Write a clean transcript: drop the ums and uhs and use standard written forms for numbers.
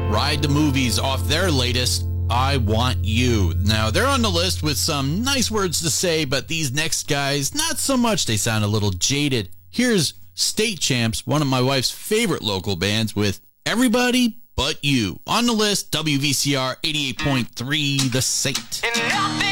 Ride the Movies off their latest, I Want You. Now, they're on the list with some nice words to say, but these next guys, not so much. They sound a little jaded. Here's State Champs, one of my wife's favorite local bands, with Everybody But You. On the list, WVCR 88.3, The Saint.